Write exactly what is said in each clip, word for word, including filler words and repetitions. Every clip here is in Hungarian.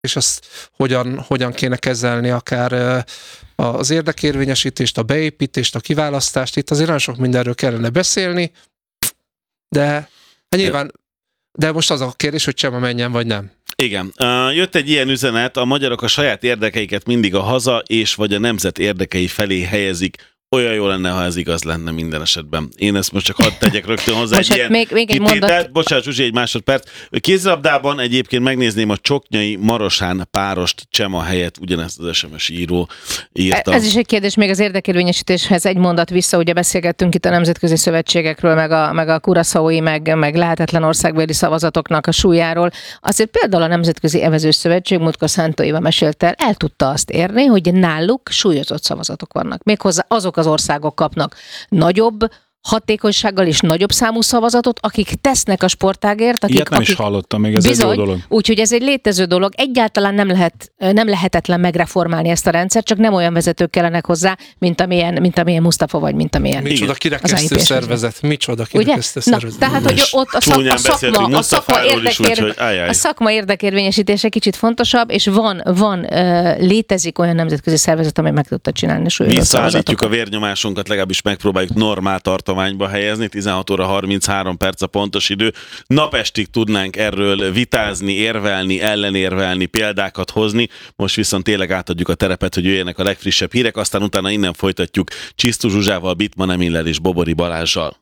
és azt hogyan, hogyan kéne kezelni akár az érdekérvényesítést, a beépítést, a kiválasztást. Itt azért nagyon sok mindenről kellene beszélni, de hát nyilván, de most az a kérdés, hogy Csema menjen, vagy nem. Igen. Uh, jött egy ilyen üzenet, a magyarok a saját érdekeiket mindig a haza és vagy a nemzet érdekei felé helyezik. Olyan jó lenne, ha ez igaz lenne minden esetben. Én ezt most csak hadd tegyek rögtön hozzá egy ilyen még, még egy mondat. Bocsánat, Zsuzsi, egy másodperc. Kézilabdában egyébként megnézném a Csoknyai Marosán párost Csema helyett, ugyanezt az es em es író írta. Ez is egy kérdés még az érdekérvényesítéshez, egy mondat vissza, ugye beszélgettünk itt a nemzetközi szövetségekről, meg a, meg a Curaçaói, meg, meg lehetetlen országbeli szavazatoknak a súlyáról. Azért például a Nemzetközi Evezős Szövetség, múltkor Szántó Éva mesélte el, el tudta azt érni, hogy náluk súlyozott szavazatok vannak. Méghozzá azok az országok kapnak nagyobb hatékonysággal és nagyobb számú szavazatot, akik tesznek a sportágért. Akik, Ilyet nem akik... is hallottam, még ez Bizony, egy jó dolog. Úgyhogy ez egy létező dolog. Egyáltalán nem, lehet, nem lehetetlen megreformálni ezt a rendszert, csak nem olyan vezetők kellenek hozzá, mint amilyen, mint amilyen Mustafa vagy, mint amilyen Micsoda kirekesztő szervezet. Micsoda kirekesztő szervezet. Na, tehát, hogy ott a, szak, a, szakma, a, szakma, érdekér, úgy, áj, áj. a szakma érdekérvényesítése kicsit fontosabb, és van, van uh, létezik olyan nemzetközi szervezet, amely meg tudta csinálni súlyozott szavazatokat. Visszaállítjuk a vérnyomásunkat, legalábbis megpróbáljuk normál tartományba helyezni. tizenhat óra harminchárom perc a pontos idő. Napestig tudnánk erről vitázni, érvelni, ellenérvelni, példákat hozni. Most viszont tényleg átadjuk a terepet, hogy jöjjenek a legfrissebb hírek, aztán utána innen folytatjuk Csisztu Zsuzsával, Bittmann Emillel és Bobori Balázssal.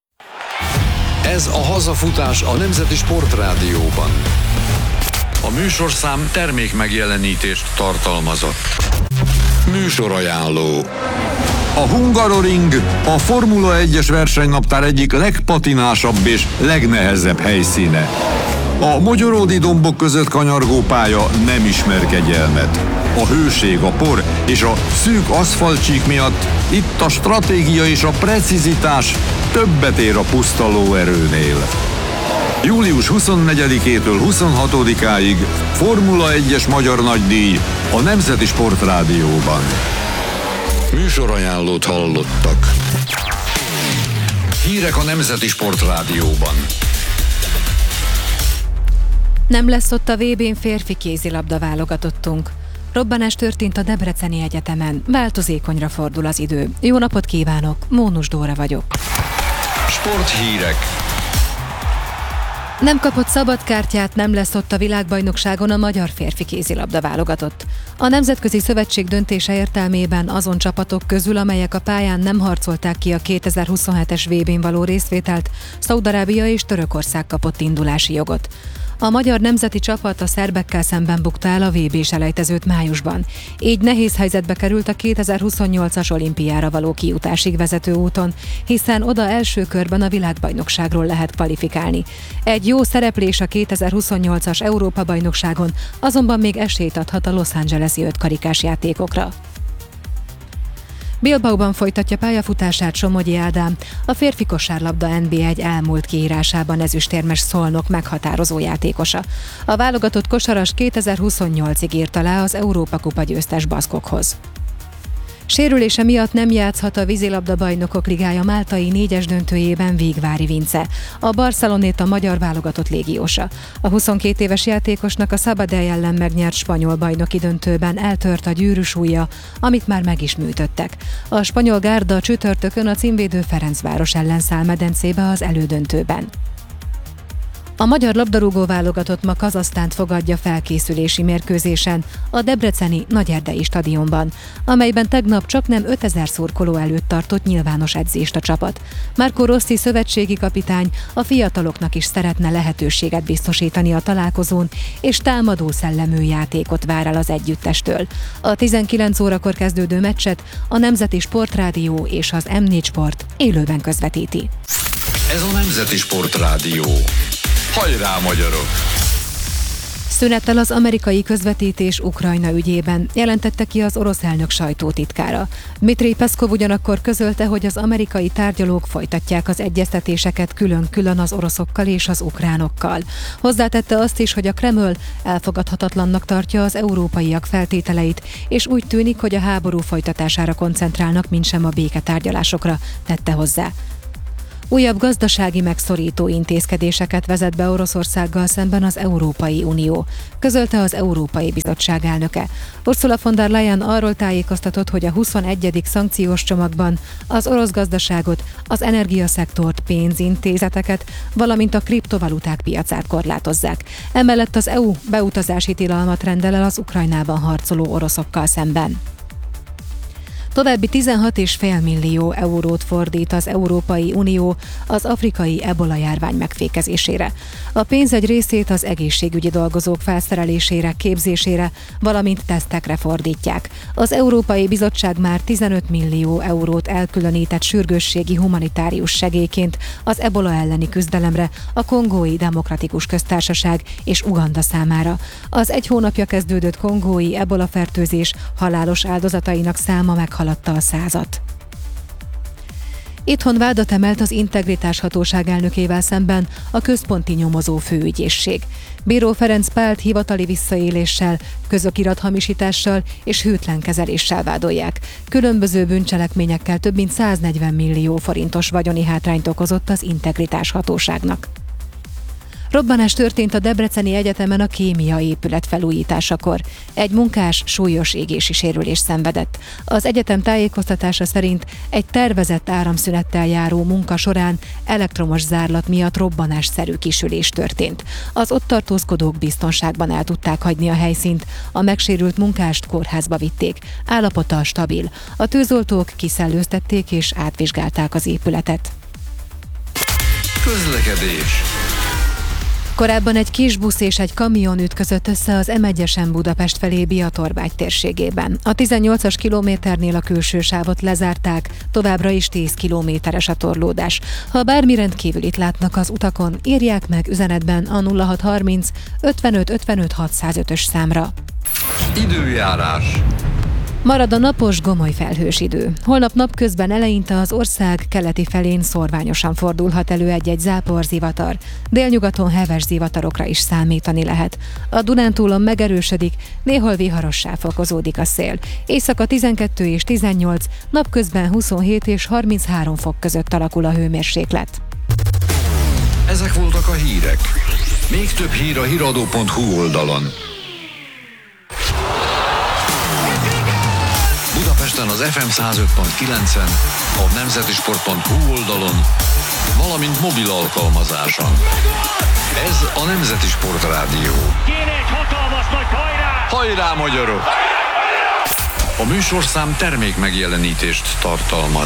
Ez a Hazafutás a Nemzeti Sportrádióban. A műsorszám termék megjelenítést tartalmazott. Műsorajánló. A Hungaroring a Formula egyes versenynaptár egyik legpatinásabb és legnehezebb helyszíne. A mogyoródi dombok között kanyargó pálya nem ismer kegyelmet. A hőség, a por és a szűk aszfaltcsík miatt itt a stratégia és a precizitás többet ér a puszta lóerőnél. július huszonnegyedikétől huszonhatodikáig Formula egyes magyar nagydíj a Nemzeti Sportrádióban. Műsorajánlót hallottak. Hírek a Nemzeti Sportrádióban. Nem lesz ott a vé bén férfi kézilabda válogatottunk. Robbanás történt a Debreceni Egyetemen. Változékonyra fordul az idő. Jó napot kívánok, Mónus Dóra vagyok. Sporthírek. Nem kapott szabadkártyát, nem lesz ott a világbajnokságon a magyar férfi kézilabda válogatott. A Nemzetközi Szövetség döntése értelmében azon csapatok közül, amelyek a pályán nem harcolták ki a kétezer-huszonhetes vé bén való részvételt, Szaúd-Arábia és Törökország kapott indulási jogot. A magyar nemzeti csapat a szerbekkel szemben bukta el a vé bé selejtezőt májusban. Így nehéz helyzetbe került a kétezer-huszonnyolcas olimpiára való kijutásig vezető úton, hiszen oda első körben a világbajnokságról lehet kvalifikálni. Egy jó szereplés a kétezer-huszonnyolcas Európa-bajnokságon azonban még esélyt adhat a Los Angeles-i ötkarikás játékokra. Bilbaóban folytatja pályafutását Somogyi Ádám, a férfi kosárlabda en bé egy elmúlt kiírásában ezüstérmes Szolnok meghatározó játékosa. A válogatott kosaras kétezer-huszonnyolcig írta alá az Európa-kupa győztes baszkokhoz. Sérülése miatt nem játszhat a vízilabda bajnokok ligája máltai négyes döntőjében Végvári Vince, a Barceloneta magyar válogatott légiósa. A huszonkét éves játékosnak a Sabadell ellen megnyert spanyol bajnoki döntőben eltört a gyűrűsúlya, amit már meg is műtöttek. A spanyol gárda csütörtökön a címvédő Ferencváros ellen száll medencébe az elődöntőben. A magyar labdarúgó válogatott ma Kazahsztánt fogadja felkészülési mérkőzésen a debreceni Nagyerdei stadionban, amelyben tegnap csaknem ötezer szurkoló előtt tartott nyilvános edzést a csapat. Marco Rossi szövetségi kapitány a fiataloknak is szeretne lehetőséget biztosítani a találkozón, és támadó szellemű játékot vár el az együttestől. A tizenkilenc órakor kezdődő meccset a Nemzeti Sportrádió és az em négy Sport élőben közvetíti. Ez a Nemzeti Sportrádió. Hajrá, magyarok! Szünettel az amerikai közvetítés Ukrajna ügyében, jelentette ki az orosz elnök sajtótitkára. Dmitri Peszkov ugyanakkor közölte, hogy az amerikai tárgyalók folytatják az egyeztetéseket külön-külön az oroszokkal és az ukránokkal. Hozzátette azt is, hogy a Kreml elfogadhatatlannak tartja az európaiak feltételeit, és úgy tűnik, hogy a háború folytatására koncentrálnak, mintsem a béketárgyalásokra, tette hozzá. Újabb gazdasági megszorító intézkedéseket vezet be Oroszországgal szemben az Európai Unió, közölte az Európai Bizottság elnöke. Ursula von der Leyen arról tájékoztatott, hogy a huszonegyedik szankciós csomagban az orosz gazdaságot, az energiaszektort, pénzintézeteket, valamint a kriptovaluták piacát korlátozzák. Emellett az é u beutazási tilalmat rendel el az Ukrajnában harcoló oroszokkal szemben. További tizenhat egész öt millió eurót fordít az Európai Unió az afrikai ebola járvány megfékezésére. A pénz egy részét az egészségügyi dolgozók felszerelésére, képzésére, valamint tesztekre fordítják. Az Európai Bizottság már tizenöt millió eurót elkülönített sürgősségi humanitárius segélyként az ebola elleni küzdelemre a Kongói Demokratikus Köztársaság és Uganda számára. Az egy hónapja kezdődött kongói ebola fertőzés halálos áldozatainak száma meghaladta a százat. Itthon vádat emelt az Integritás Hatóság elnökével szemben a Központi Nyomozó Főügyészség. Bíró Ferenc Pált hivatali visszaéléssel, közokirathamisítással és hűtlen kezeléssel vádolják. Különböző bűncselekményekkel több mint száznegyven millió forintos vagyoni hátrányt okozott az Integritás Hatóságnak. Robbanás történt a Debreceni Egyetemen a kémia épület felújításakor. Egy munkás súlyos égési sérülést szenvedett. Az egyetem tájékoztatása szerint egy tervezett áramszünettel járó munka során elektromos zárlat miatt robbanásszerű kisülés történt. Az ott tartózkodók biztonságban el tudták hagyni a helyszínt. A megsérült munkást kórházba vitték. Állapota stabil. A tűzoltók kiszellőztették és átvizsgálták az épületet. Közlekedés. Korábban egy kis busz és egy kamion ütközött össze az em egyesen Budapest felé Biatorbágy térségében. A tizennyolcas kilométernél a külső sávot lezárták, továbbra is tíz kilométeres a torlódás. Ha bármi rendkívülit látnak az utakon, írják meg üzenetben a nulla hat harminc ötvenöt ötvenöt hatszázötös számra. Időjárás. Marad a napos, gomoly felhős idő. Holnap napközben eleinte az ország keleti felén szórványosan fordulhat elő egy-egy zápor, zivatar. Délnyugaton heves zivatarokra is számítani lehet. A Dunántúlon megerősödik, néhol viharossá fokozódik a szél. Éjszaka tizenkettő és tizennyolc, napközben huszonhét és harminchárom fok között alakul a hőmérséklet. Ezek voltak a hírek. Még több hír a híradó pont hu oldalon. Budapesten az ef em száz öt pont kilencen, a nemzeti sport pont hu oldalon, valamint mobil alkalmazáson. Ez a Nemzeti Sport Rádió. Kéne egy hatalmas nagy hajrá! Hajrá, magyarok! A műsorszám termék megjelenítést tartalmaz.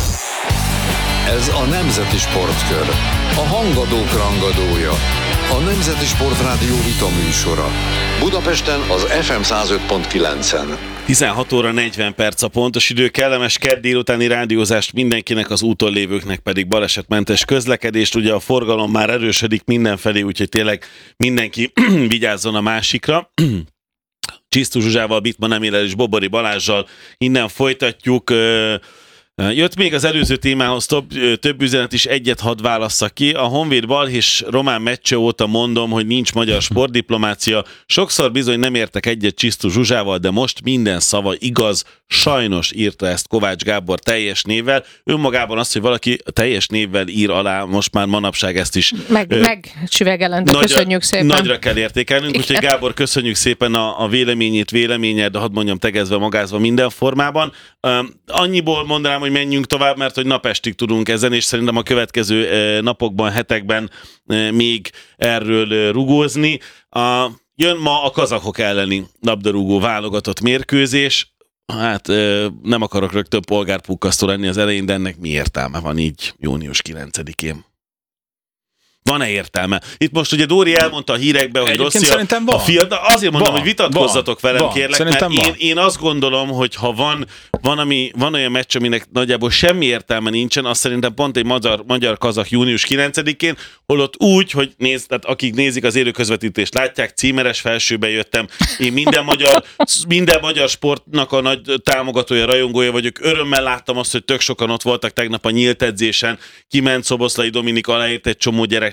Ez a Nemzeti Sportkör, a hangadók rangadója, a Nemzeti Sport Rádió vita műsora. Budapesten az ef em száz öt pont kilencen. tizenhat óra negyven perc a pontos idő, kellemes kedd délutáni rádiózást mindenkinek, az úton lévőknek pedig balesetmentes közlekedést. Ugye a forgalom már erősödik mindenfelé, úgyhogy tényleg mindenki vigyázzon a másikra. Csisztus Zsuzsával, Bittman Emillel és Bobori Balázssal innen folytatjuk. Jött még az előző témához több, több üzenet is, egyet hadd válasszak ki. A Honvéd balhés román meccse óta mondom, hogy nincs magyar sportdiplomácia. Sokszor bizony nem értek egyet Csisztus Zsuzsával, de most minden szava igaz. Sajnos írta ezt Kovács Gábor teljes névvel. Önmagában az, hogy valaki teljes névvel ír alá, most már manapság ezt is meg, ö, megsüvegelen, de nagyra, köszönjük szépen. Nagyra kell értékelnünk, igen. Úgyhogy Gábor, köszönjük szépen a, a véleményét, véleményed, hadd mondjam, tegezve, magázva minden formában. Um, annyiból mondanám, hogy menjünk tovább, mert hogy napestig tudunk ezen, és szerintem a következő uh, napokban, hetekben uh, még erről uh, rugózni. Uh, jön ma a kazahok elleni labdarúgó válogatott mérkőzés. Hát uh, nem akarok rögtön polgárpukkasztó lenni az elején, de ennek mi értelme van így június kilencedikén? Van-e értelme? Itt most ugye Dóri elmondta a hírekben, hogy Egyébként Rossi szerintem van. a fiat, azért mondom, van, hogy vitatkozzatok van, velem, van, kérlek, szerintem mert én, van. én azt gondolom, hogy ha van, van, ami, van olyan meccs, aminek nagyjából semmi értelme nincsen, azt szerintem pont egy magyar, magyar-kazak június kilencedikén, holott úgy, hogy néz, tehát akik nézik az élő közvetítést, látják, címeres felsőbe jöttem, én minden magyar, minden magyar sportnak a nagy támogatója, rajongója vagyok, örömmel láttam azt, hogy tök sokan ott voltak tegnap a nyílt edzésen, kiment Szoboszlai Dominik, aláírt egy csomó gyereknek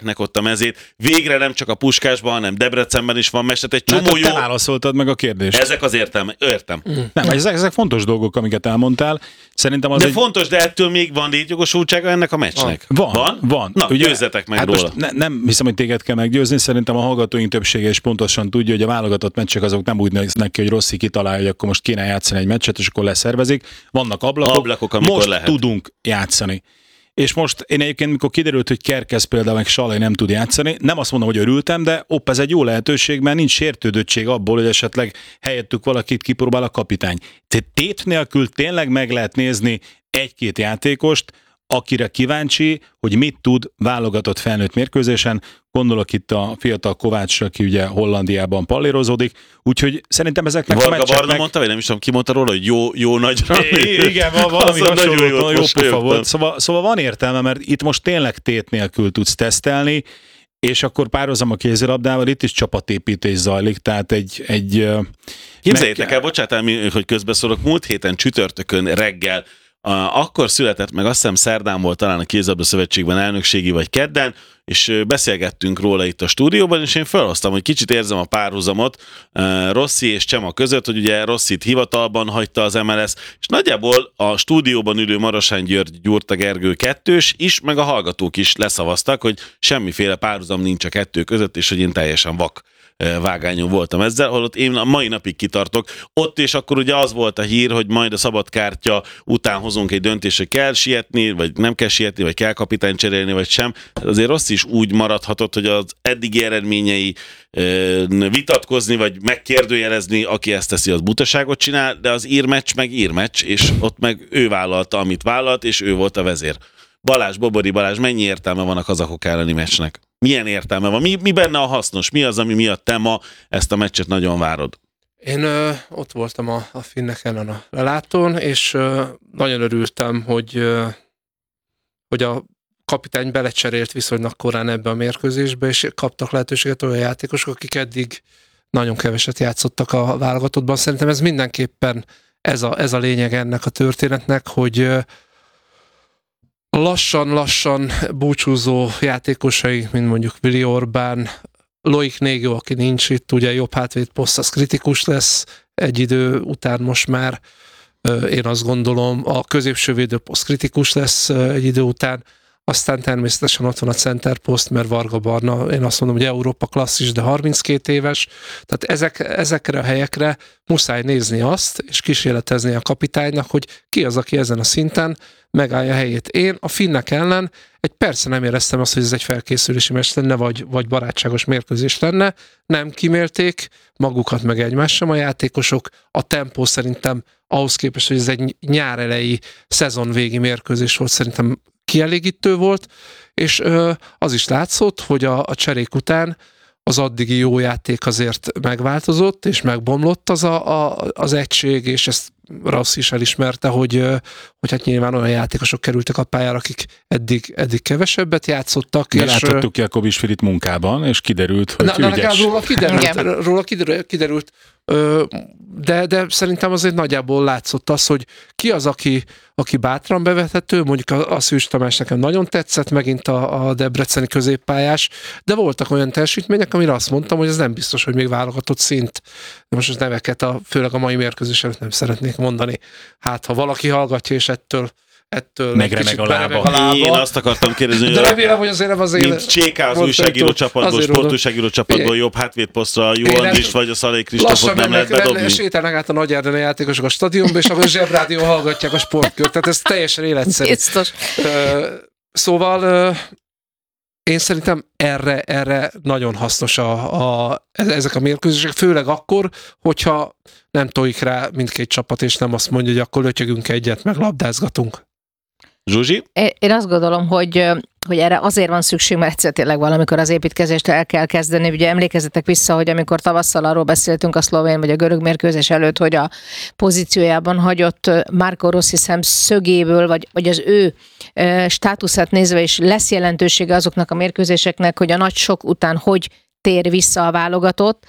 gyereknek ott a mezét. Végre nem csak a Puskásban, hanem Debrecenben is van meccs. Egy csomó hát, jó... Te válaszoltad meg a kérdést. Ezek az értelme, értem. Mm. Nem, ezek, ezek fontos dolgok, amiket elmondtál. Szerintem az de egy... fontos, de ettől még van létjogosultsága ennek a meccsnek. Van, van. van. Na, ugye, győzzetek meg hát róla. Most ne, nem hiszem, hogy téged kell meggyőzni, szerintem a hallgatóink többsége is pontosan tudja, hogy a válogatott meccsek azok nem úgy néznek ki, hogy Rossi kitalálja, hogy akkor most kéne játszani egy meccset, és akkor leszervezik. Vannak ablakok, ablakok amikor most lehet. tudunk játszani. És most én egyébként, mikor kiderült, hogy Kerkez például meg Salai nem tud játszani, nem azt mondom, hogy örültem, de opp, ez egy jó lehetőség, mert nincs sértődöttség abból, hogy esetleg helyettük valakit kipróbál a kapitány. Tehát tét nélkül tényleg meg lehet nézni egy-két játékost, akire kíváncsi, hogy mit tud válogatott felnőtt mérkőzésen. Gondolok itt a fiatal Kovácsra, aki ugye Hollandiában pallérozódik, úgyhogy szerintem ezeknek Varga a meccseknek... Barna mondta, vagy nem is tudom, ki mondta róla, hogy jó, jó nagyra. É, igen, valami hasonló, jó, jó pofa volt. Szóval, szóval van értelme, mert itt most tényleg tét nélkül tudsz tesztelni, és akkor párhuzam a kézilabdával, itt is csapatépítés zajlik, tehát egy... egy Képzeljétek el, bocsánat, hogy közbeszólok, múlt héten csütörtökön reggel akkor született meg, azt hiszem szerdán volt talán a Kézilabda Szövetségben elnökségi vagy kedden, és beszélgettünk róla itt a stúdióban, és én felhoztam, hogy kicsit érzem a párhuzamot Rossi és Csema között, hogy ugye Rossit hivatalban hagyta az em el es, és nagyjából a stúdióban ülő Marosán György, Gyurta Gergő kettős is, meg a hallgatók is leszavaztak, hogy semmiféle párhuzam nincs a kettő között, és hogy én teljesen vak vágányon voltam ezzel, holott én a mai napig kitartok. Ott és akkor ugye az volt a hír, hogy majd a szabadkártya után hozunk egy döntést, hogy kell sietni, vagy nem kell sietni, vagy kell kapitányt cserélni, vagy sem. Azért Rossi is úgy maradhatott, hogy az eddigi eredményei vitatkozni, vagy megkérdőjelezni, aki ezt teszi, az butaságot csinál, de az írmeccs meg írmeccs, és ott meg ő vállalta, amit vállalt, és ő volt a vezér. Balázs, Bobori Balázs, mennyi értelme van a kazakok elleni meccsnek? Milyen értelme van? Mi, mi benne a hasznos? Mi az, ami miatt te ma ezt a meccset nagyon várod? Én ö, ott voltam a, a finnek ellen a lelátón, és ö, nagyon örültem, hogy, ö, hogy a kapitány belecserélt viszonylag korán ebbe a mérkőzésbe, és kaptak lehetőséget olyan játékosok, akik eddig nagyon keveset játszottak a válogatottban. Szerintem ez mindenképpen ez a, ez a lényeg ennek a történetnek, hogy ö, lassan-lassan búcsúzó játékosai, mint mondjuk Vili Orbán, Loic Négó, aki nincs itt, ugye jobb hátvéd poszt, az kritikus lesz egy idő után most már, én azt gondolom, a középső védőposzt kritikus lesz egy idő után, aztán természetesen ott van a center poszt, mert Varga Barna, én azt mondom, hogy Európa klasszis, de harminckét éves, tehát ezek, ezekre a helyekre muszáj nézni azt, és kísérletezni a kapitánynak, hogy ki az, aki ezen a szinten megállja a helyét. Én a finnek ellen egy persze nem éreztem azt, hogy ez egy felkészülési meccs lenne, vagy, vagy barátságos mérkőzés lenne, nem kimélték magukat meg egymást sem a játékosok, a tempó szerintem ahhoz képest, hogy ez egy nyár elejé szezon végi mérkőzés volt, szerintem kielégítő volt, és ö, az is látszott, hogy a, a cserék után az addigi jó játék azért megváltozott, és megbomlott az a, a, az egység, és ezt Rossi is elismerte, hogy, hogy hát nyilván olyan játékosok kerültek a pályára, akik eddig, eddig kevesebbet játszottak. De és láthattuk Jakobis Filit munkában, és kiderült, hogy na, ügyes. Na, róla kiderült, róla kiderült, kiderült de, de szerintem azért nagyjából látszott az, hogy ki az, aki, aki bátran bevethető, mondjuk a, a Szűcs Tamás nekem nagyon tetszett, megint a, a debreceni középpályás, de voltak olyan teljesítmények, amire azt mondtam, hogy ez nem biztos, hogy még válogatott szint. De most az neveket, a, főleg a mai mérkőzés előtt nem szeretnék mondani. Hát, ha valaki hallgatja, és ettől ettől megremeg a lába. a lába. Én azt akartam kérdezni, de remélem, hogy azért nem azért... Mint Cséká az újságíró csapatból, sportújságíró csapatból jobb hátvédposztra Jó Andris vagy a Szalai Kristófot nem lehet bedobni. Sétálnak át a nagy erdeni játékosok a stadionba, és akkor a Zsebrádió hallgatják a sportkört. Tehát ez teljesen életszerű. Biztos. Szóval én szerintem erre, erre nagyon hasznos a, a, ezek a mérkőzések, főleg akkor, hogyha nem tojik rá mindkét csapat, és nem azt mondja, hogy akkor lötyögünk egyet, meg labdázgatunk. Zsuzsi? Én azt gondolom, hogy, hogy erre azért van szükség, mert egyszer tényleg valamikor az építkezést el kell kezdeni. Ugye emlékezzetek vissza, hogy amikor tavasszal arról beszéltünk a szlovén vagy a görög mérkőzés előtt, hogy a pozíciójában hagyott Marco Rossi szemszögéből, vagy, vagy az ő státuszát nézve is lesz jelentősége azoknak a mérkőzéseknek, hogy a nagy sok után hogy tér vissza a válogatott.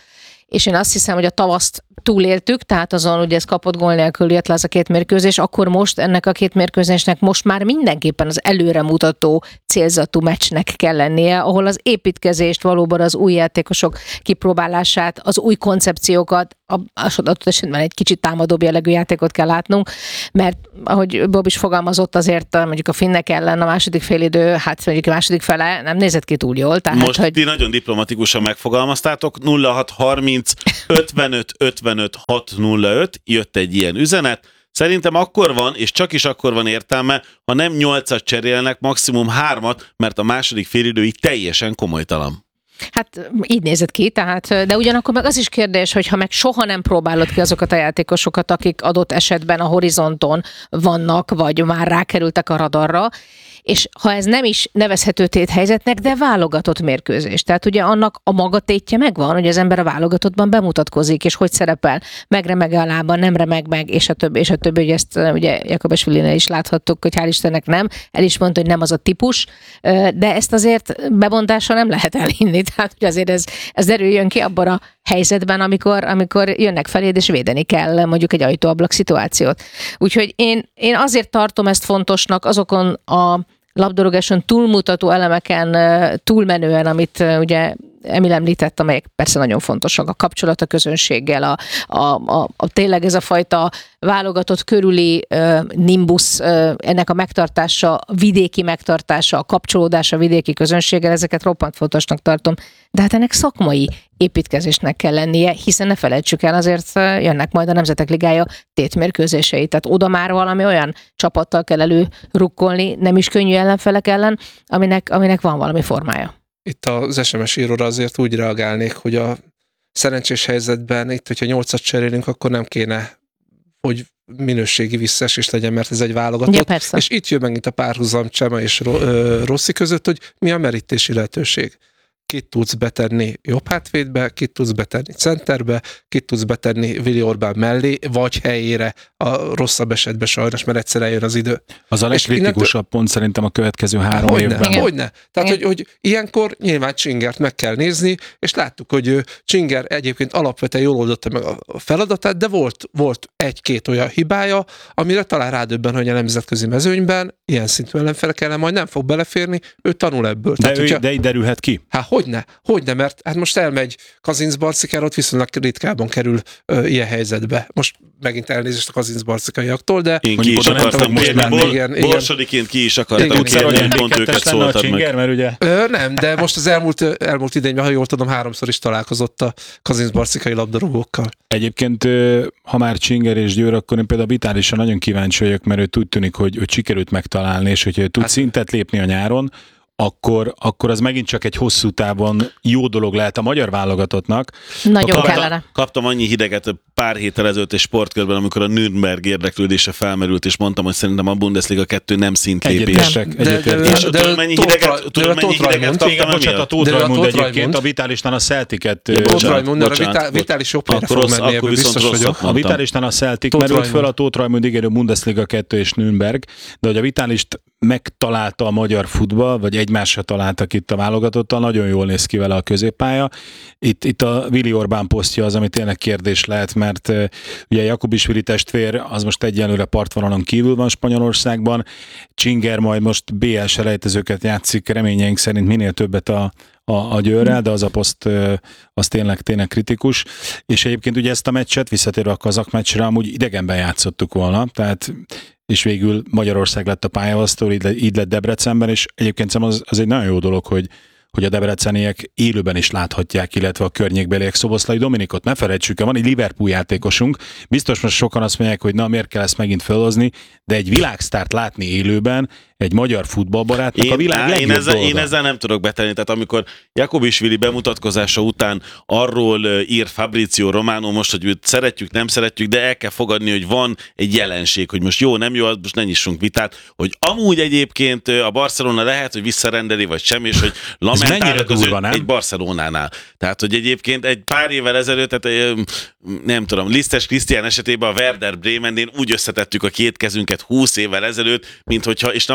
és én azt hiszem, hogy a tavaszt túléltük, tehát azon ugye ez kapott gól nélkül jött le az a két mérkőzés, akkor most ennek a két mérkőzésnek most már mindenképpen az előremutató célzatú meccsnek kell lennie, ahol az építkezést, valóban az új játékosok kipróbálását, az új koncepciókat, az adott esetben egy kicsit támadóbb jellegű játékot kell látnunk, mert ahogy Bob is fogalmazott, azért mondjuk a finnek ellen a második félidő, hát mondjuk a második fele nem nézett ki túl jól. Tehát, most hogy... ti nagyon diplomatikusan megfogalmaztátok, nulla hat harminc ötvenöt ötvenöt hat nulla öt jött egy ilyen üzenet. Szerintem akkor van, és csak is akkor van értelme, ha nem nyolcat cserélnek, maximum hármat, mert a második félidő így teljesen komolytalan. Hát így nézett ki, tehát, de ugyanakkor meg az is kérdés, hogy ha meg soha nem próbálod ki azokat a játékosokat, akik adott esetben a horizonton vannak, vagy már rákerültek a radarra, és ha ez nem is nevezhető téthelyzetnek, de válogatott mérkőzés. Tehát ugye annak a maga tétje megvan, hogy az ember a válogatottban bemutatkozik, és hogy szerepel, megremeg a lába, nem remeg meg, és a többi, és a többi, hogy ezt ugye Jakabesvilinél is láthattuk, hogy hál' Istennek nem, el is mondta, hogy nem az a típus, de ezt azért bebontással nem lehet elhinni, tehát hogy azért ez, ez derüljön ki abban a helyzetben, amikor, amikor jönnek feléd, és védeni kell mondjuk egy ajtóablak szituációt. Úgyhogy én, én azért tartom ezt fontosnak azokon a labdarúgáson túlmutató elemeken túlmenően, amit ugye Emil említett, amelyek persze nagyon fontosak, a kapcsolat a közönséggel, a, a, a, a tényleg ez a fajta válogatott körüli uh, nimbus, uh, ennek a megtartása, a vidéki megtartása, a kapcsolódása a vidéki közönséggel, ezeket roppant fontosnak tartom, de hát ennek szakmai építkezésnek kell lennie, hiszen ne felejtsük el, azért jönnek majd a Nemzetek Ligája tétmérkőzései, tehát oda már valami olyan csapattal kell előrukkolni, nem is könnyű ellenfelek ellen, aminek, aminek van valami formája. Itt az es em es íróra azért úgy reagálnék, hogy a szerencsés helyzetben itt, hogyha nyolcat cserélünk, akkor nem kéne, hogy minőségi visszaesés legyen, mert ez egy válogatott. Ja, és itt jön megint a párhuzam Csema és Rossi között, hogy mi a merítési lehetőség. Kit tudsz betenni jobb hátvédbe, kit tudsz betenni centerbe, kit tudsz betenni Willi Orbán mellé, vagy helyére a rosszabb esetben sajnos, mert egyszer eljön az idő. Az a legkritikusabb pont szerintem a következő három hogyne, évben. Igen. Hogyne. Tehát, hogy, hogy ilyenkor nyilván Csingert meg kell nézni, és láttuk, hogy Csinger egyébként alapvetően jól oldotta meg a feladatát, de volt, volt egy-két olyan hibája, amire talán rádöbben, hogy a nemzetközi mezőnyben ilyen szintű ellenfelek ellen majd nem fog beleférni, ő tanul ebből. De, Tehát, ő, hogyha, de így derülhet ki. Hát hogyne, hogyne, mert hát most elmegy Kazincbarcikára, ott viszonylag ritkában kerül ö, ilyen helyzetbe. Most megint elnézést a Kazincbarcikaiaktól, de Én ki is oda nem akartam tudok kérni, most Bor- igen, igen. Borsodiként ki is akartam Igen, kérni, igen. hogy pont őket szóltad Csinger, meg. mert ugye... Ö, nem, de most az elmúlt, elmúlt idényben, ha jól tudom, háromszor is találkozott a Kazincbarcikai labdarúgókkal. Egyébként, ha már Csinger és Győr, akkor én például Vitálisra nagyon kíváncsi vagyok, mert ő úgy tűnik, hogy, hogy sikerült megtalálni, és hogyha tud hát, szintet lépni a nyáron, akkor, akkor az megint csak egy hosszú távon jó dolog lehet a magyar válogatottnak. Nagyon Kaptam, kellene. kaptam annyi hideget pár héttel ezelőtt egy sportkörben, amikor a Nürnberg érdeklődése felmerült, és mondtam, hogy szerintem a Bundesliga kettő nem szintlépés. Egyetértek, De- de- egyetértek. És de- tudod, mennyi Tóth hideget, Raj- de tudod, a mennyi Tóth hideget Rajmond- kaptam Igen, bocsánat, a emiatt? Tóth De a Rajmond Tóth egyébként Rajmond- a Vitálistán a Celtic-et... Tóth bocsánat, Rajmond, a bocsánat, Vitál- Vitális jobb helyre Akkor fog rossz- menni, akkor ebben viszont biztos rosszat vagyok. A mondtam. Vitálistán a Celtic Tóth merült Rajmond. föl, a Tóth Rajmond ígérő Bundesliga kettő és Nürnberg, de hogy a Vitálist megtalálta a magyar futball, vagy egymásra találtak itt a válogatottal, nagyon jól néz ki vele a középpálya. Itt, itt a Willi Orbán posztja az, ami tényleg kérdés lehet, mert uh, ugye Jakubisvili testvér az most egyelőre partvonalon kívül van Spanyolországban, Csinger majd most bé el selejtezőket játszik, reményeink szerint minél többet a a, a Győrrel, de az a poszt az tényleg, tényleg kritikus. És egyébként ugye ezt a meccset, visszatérve a kazak meccsre, amúgy idegenben játszottuk volna, tehát és végül Magyarország lett a pályavasztó, így, így lett Debrecenben, és egyébként az, az egy nagyon jó dolog, hogy hogy a debreceniek élőben is láthatják, illetve a környékbeliek Szoboszlai Dominikot. Ne felejtsük el, van egy Liverpool játékosunk, biztos most sokan azt mondják, hogy na miért kell ezt megint felhozni, de egy világsztárt látni élőben, egy magyar futballbarátnak Én, a világ á, legjobb én, ezzel, dolga. én ezzel nem tudok betenni, tehát amikor Jakubisvili bemutatkozása után arról ír Fabrizio Romano most, hogy őt szeretjük, nem szeretjük, de el kell fogadni, hogy van egy jelenség, hogy most jó, nem jó, most ne nyissunk vitát, hogy amúgy egyébként a Barcelona lehet, hogy visszarendeli, vagy sem, és hogy lamentálnak az durva, ő, nem? egy Barcelonánál. Tehát, hogy egyébként egy pár évvel ezelőtt, tehát nem tudom, Lisztes Krisztián esetében a Werder Bremennél úgy összetettük a két kezünket húsz évvel ezelőtt, mint hogyha, és nem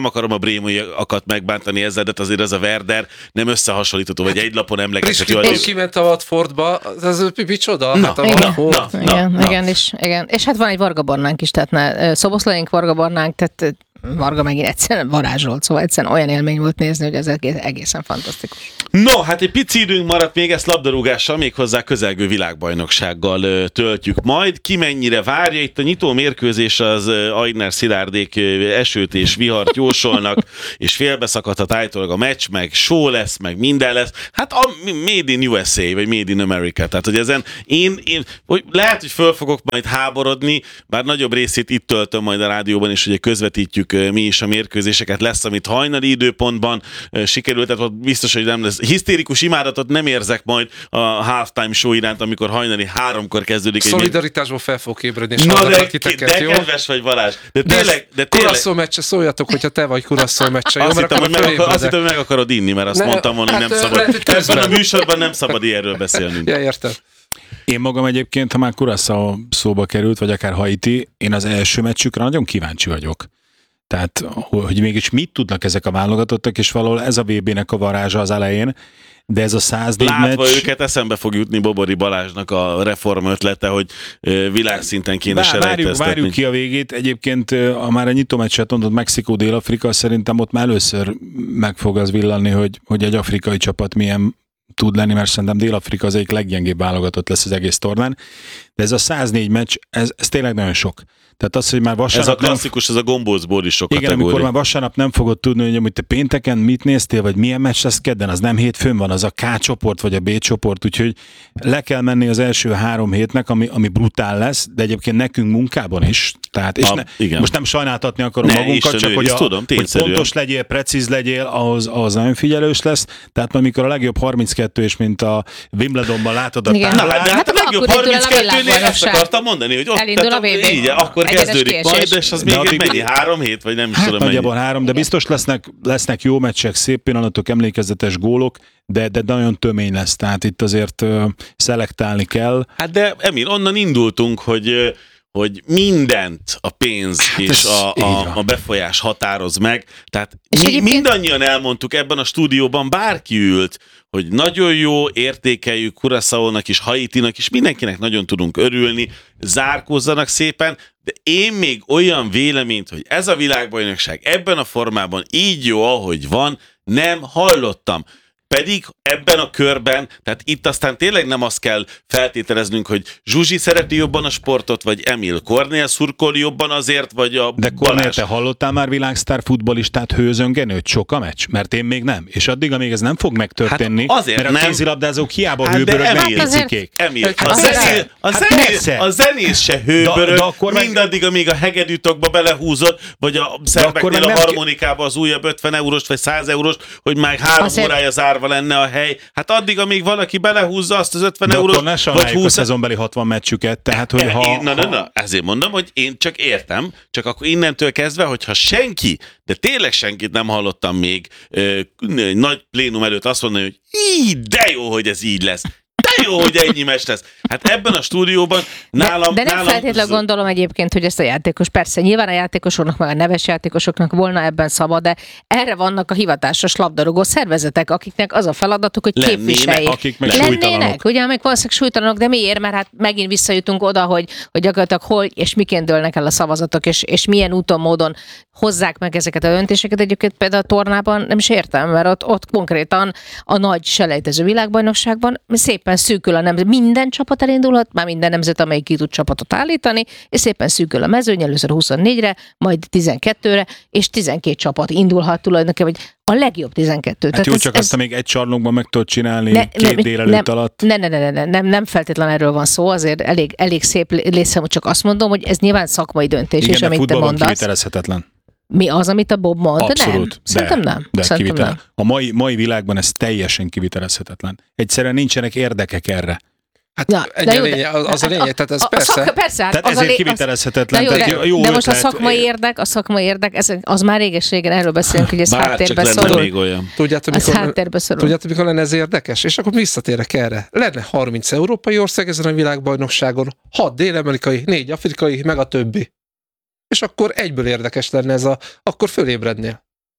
akarom a brémaiakat megbántani ezzel, de azért ez a Werder nem összehasonlítható, vagy egy lapon emlegetett. Priskipon kiment a Watfordba, ez micsoda? Na, Hát a igen, Watford. na, igen, na. igen, és, igen, és hát van egy Varga Barnánk is, tehát ne, Szoboszlaink, Varga Barnánk, tehát Varga megint egyszerűen varázsolt, szóval egyszerűen olyan élmény volt nézni, hogy ez egész, egészen fantasztikus. No, hát egy pici időnk maradt még, ezt labdarúgással, méghozzá közelgő világbajnoksággal ö, töltjük majd. Ki mennyire várja, itt a nyitó mérkőzés az ö, Aigner Szilárdék ö, esőt és vihart jósolnak, és félbeszakadhat állítólag a meccs, meg show lesz, meg minden lesz. Hát a Made in u es á, vagy Made in America. Tehát, hogy ezen én, én hogy lehet, hogy föl fogok majd háborodni, bár nagyobb részét itt töltöm majd a rádióban, és ugye közvetítjük ö, mi is a mérkőzéseket. Lesz, amit hajnali időpontban ö, sikerült, tehát ott biztos, hogy nem lesz. Hisztérikus imádatot nem érzek majd a halftime show iránt, amikor hajnali háromkor kezdődik. Szolidaritásból fel fogok ébredni, és Na hallgatlak de, titeket, de jó? kedves vagy, Balázs. De De tényleg, de tényleg. Kurasszó meccse, szóljatok, hogyha te vagy Kurasszó meccse. Jó, Azt mert hittem, hogy akkor meg, akar, azt fölébredek. hittem, hogy meg akarod inni, mert azt Ne, mondtam volna, hogy hát, nem ö, szabad. lehet, hogy közben. Ebben a műsorban nem szabad ilyenről beszélnünk. Ja, értem. Én magam egyébként, ha már Curaçao szóba került, vagy akár Haiti, én az első meccsükre nagyon kíváncsi vagyok. Tehát, hogy mégis mit tudnak ezek a válogatottak, és valahol ez a vé bének a varázsa az elején, de ez a száznégy Látva meccs... őket eszembe fog jutni Bobori Balázsnak a reform ötlete, hogy ö, világszinten kéne Vár, várjuk, selejteztetni. várjuk ki a végét. Egyébként a már a nyitó meccset mondott Mexikó-Dél-Afrika, szerintem ott már először meg fog az villanni, hogy, hogy egy afrikai csapat milyen tud lenni, mert szerintem Dél-Afrika az egyik leggyengébb válogatott lesz az egész tornán. De ez a száznégy meccs, ez, ez tényleg nagyon sok. Tehát az, hogy már vasárnap... Ez a klasszikus, ez a gombócból is sok Igen, kategória. amikor már vasárnap nem fogod tudni, hogy amúgy te pénteken mit néztél, vagy milyen meccs lesz kedden, az nem hétfőn van, az a K csoport, vagy a B csoport, úgyhogy le kell menni az első három hétnek, ami, ami brutál lesz, de egyébként nekünk munkában is. Tehát, és A, ne, igen. most nem sajnáltatni akarom Ne, magunkat, Isten csak hogy, őriz, a, tudom, hogy tényszerűen. pontos legyél, precíz legyél, ahhoz, ahhoz nagyon figyelős lesz. Tehát amikor a legjobb harminckettő, és mint a Wimbledonban látod a Igen. Na, táblát, hát, de hát a Hát legjobb akkor indul el a harminckettőnél ezt világbajnokság. akartam mondani, hogy ott Elindul tehát, a vé bé. így, akkor Egyenes kezdődik kiesés. majd, és az De még addig- mennyi? Három hét, vagy nem is hát tudom mennyi. nagyjából három, de biztos lesznek, lesznek jó meccsek, szép pillanatok, emlékezetes gólok, de, de nagyon tömény lesz, tehát itt azért uh, szelektálni kell. Hát de Emil, onnan indultunk, hogy hogy mindent a pénz hát és a, így a, van. a befolyás határoz meg. Tehát És mi, egyébként- mindannyian elmondtuk ebben a stúdióban, bárki ült, hogy nagyon jó, értékeljük Curaçaónak is, Haitinak is, mindenkinek nagyon tudunk örülni, zárkózzanak szépen, de én még olyan véleményt, hogy ez a világbajnokság ebben a formában így jó, ahogy van, nem hallottam. Pedig ebben a körben, tehát itt aztán tényleg nem azt kell feltételeznünk, hogy Zsuzsi szereti jobban a sportot, vagy Emil Kornél szurkol jobban azért, vagy a De Kornél, Balázs. te hallottál már világsztár futballistát hőzöngeni, hogy sok a meccs? Mert én még nem. És addig, amíg ez nem fog megtörténni, Hát azért mert a nem. kézilabdázók hiába Hát de hőbörögnek, Emil- picikék. Emil, a, Hát zenész, persze. a, Hát zenész, persze. a zenész se hőbörög, De- de akkor meg- mindaddig, amíg a hegedűtokba belehúzod, vagy a szerbeknél meg a nem- harmonikába az újabb ötven eurós vagy száz eurós, hogy már három Azért- órája zárva lenne a hely. Hát addig, amíg valaki belehúzza azt az ötven De eurós, akkor ne vagy sajnáljuk a húsz szezonbeli hatvan meccsüket, tehát hogy E, ha... én, na, na, ha- na, ezért mondom, hogy én csak értem, csak akkor innentől kezdve, hogyha senki, de tényleg senkit nem hallottam még ö, nagy plénum előtt azt mondani, hogy így, de jó, hogy ez így lesz. De jó, hogy ennyi meccs lesz. Hát ebben a stúdióban nálam... De, de nem nálam, feltétlenül gondolom egyébként, hogy ezt a játékos, persze nyilván a játékosoknak, meg a neves játékosoknak volna ebben szabad, de erre vannak a hivatásos labdarúgó szervezetek, akiknek az a feladatuk, hogy Lennének, képviseljék. akik meg Lennének, súlytalanok. ugye, amik valószínűleg súlytalanok, de miért? Mert hát megint visszajutunk oda, hogy, hogy gyakorlatilag hol és miként dőlnek el a szavazatok, és, és milyen úton, módon hozzák meg ezeket a döntéseket. Egyébként például a tornában nem is értem, mert ott, ott konkrétan a nagy selejtező világbajnokságban szépen szűkül a nemzet. Minden csapat elindulhat, már minden nemzet, amelyik ki tud csapatot állítani, és szépen szűkül a mezőny, először huszonnégyre, majd tizenkettőre, és tizenkét csapat indulhat tulajdonképpen, vagy a legjobb tizenkettő. Hát Tehát jó, ez- csak ez- azt még egy csarnokban meg tudod csinálni Ne- két nem- délelőtt nem- alatt. Ne, ne, ne, ne, ne, nem, nem feltétlenül erről van szó, azért elég, elég szép lészem, csak azt mondom, hogy ez nyilván szakmai döntés, Igen, és de amit te futballban mondasz. kivitelezhetetlen. Mi az, amit a Bob mond? Abszolút. Nem. Szerintem nem. De Szerintem kivitel. nem. A mai, mai világban ez teljesen kivitelezhetetlen. Egyszerűen nincsenek érdekek erre. Hát Na, ennyi de a jó, de- lényeg, az, az a lényeg, tehát ez a, persze. A szak, persze, hát Tehát az a ezért lé- kivitelezhetetlen. De jó, Tehát de, jó de most a ötlet- szakmai érdek, a szakmai érdek, ez, az már réges-régen erről beszélünk, hogy ez Bár csak háttérbe lenne szorul. még olyan. Tudjátok, Az mikor, háttérbe szorul. tudjátok, mikor lenne ez érdekes? És akkor visszatérek erre. Lenne harminc európai ország ezen a világbajnokságon, hat dél-amerikai, négy afrikai, meg a többi. És akkor egyből érdekes lenne ez a, akkor fölébrednél.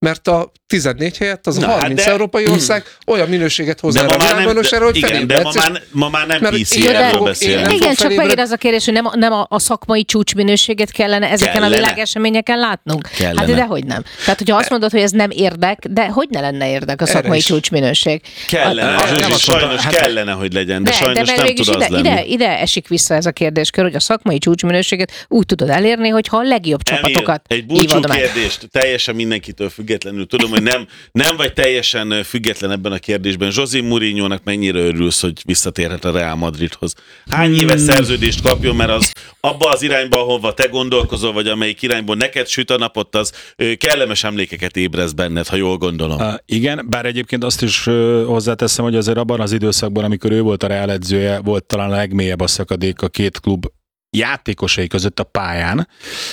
mert a tizennégy helyett az a Na, harminc hát de- európai ország olyan minőséget hoz De el ma a már nem, világbajnokságra, hogy de, igen, de ma felébredsz, és- már, ma már nem Mert pé cé igen, erről de- beszélünk. nem Igen, fog csak felébredni. megint az a kérdés, hogy nem, a- nem a, a szakmai csúcsminőséget kellene ezeken Kellene. a világeseményeken látnunk? Kellene. Hát dehogy nem. Tehát, hogyha azt mondod, hogy ez nem érdek, de hogy ne lenne érdek a szakmai is. csúcsminőség? Kellene, A- a- Zsuzsi, nem azt mondta, sajnos hát- kellene, hogy legyen, de, De, sajnos de mert nem mégis tud az ide, lenni. ide, ide esik vissza ez a kérdéskör, hogy a szakmai csúcsminőséget úgy tudod elérni, hogyha a legjobb Emil, csapatokat egy búcsú hívod meg. kérdést, teljesen mindenkitől függetlenül. Tudom, hogy nem, nem vagy teljesen független ebben a kérdésben. José Mourinho-nak mennyire örülsz, hogy visszatérhet a Real Madridhoz? Hány éves szerződést kapjon, mert az abba az irányba, ahova te gondolkozol, vagy amelyik irányból neked süt a napot, az ö, kellemes emlékeket ébreszt benned, ha jól gondolom. Uh, igen, bár egyébként azt is uh, hozzáteszem, hogy azért abban az időszakban, amikor ő volt a Real edzője, volt talán a legmélyebb a szakadék a két klub játékosai között a pályán.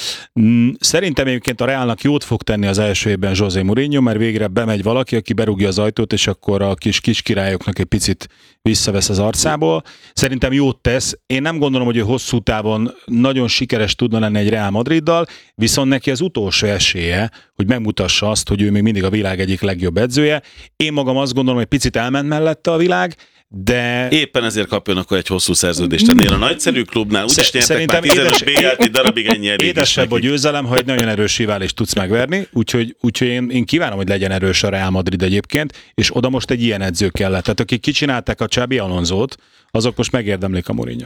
Mm, Szerintem egyébként a Realnak jót fog tenni az első évben José Mourinho, mert végre bemegy valaki, aki berúgja az ajtót, és akkor a kis kis királyoknak egy picit visszavesz az arcából. Szerintem jót tesz. Én nem gondolom, hogy ő hosszú távon nagyon sikeres tudna lenni egy Real Madriddal, viszont neki az utolsó esélye, hogy megmutassa azt, hogy ő még mindig a világ egyik legjobb edzője. Én magam azt gondolom, hogy picit elment mellette a világ, de... Éppen ezért kapjon akkor egy hosszú szerződést ennél a nagyszerű klubnál. Úgyis Sze- nyertek szerintem már tizenöt édes- bé el-t, darabig ennyi elég is Édesebb a nekik. győzelem, ha egy nagyon erős riválist tudsz megverni, úgyhogy, úgyhogy én, én kívánom, hogy legyen erős a Real Madrid egyébként, és oda most egy ilyen edző kellett. Tehát akik kicsinálták a Xabi Alonzót, azok most megérdemlik a Mourinho.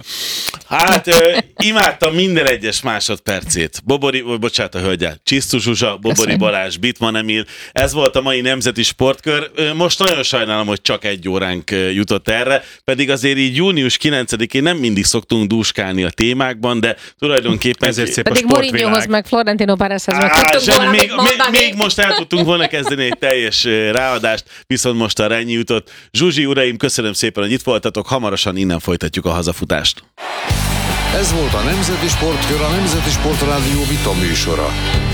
Hát ö, imádtam minden egyes másodpercét. Bobori, ö, bocsánat a hölgyel, Csisztus Zsuzsa, Bobori Köszönöm. Balázs, Bitman Emil. Ez volt a mai Nemzeti Sportkör. Ö, Most nagyon sajnálom, hogy csak egy óránk ö, jutott erre, pedig azért így június kilencedikén nem mindig szoktunk dúskálni a témákban, de tulajdonképpen... Ezért szép a Pedig Mourinhohoz sportvilág. meg Florentino Pérezhez meg Á, tudtunk zseni, volna még, még mondani. még, még most el tudtunk volna kezdeni egy teljes ö, ráadást, viszont most arra ennyi jutott. Zsuzsi, uraim, köszönöm szépen, hogy itt voltatok. Hamarosan innen folytatjuk a hazafutást. Ez volt a Nemzeti Sportkör, a Nemzeti Sportrádió vita műsora.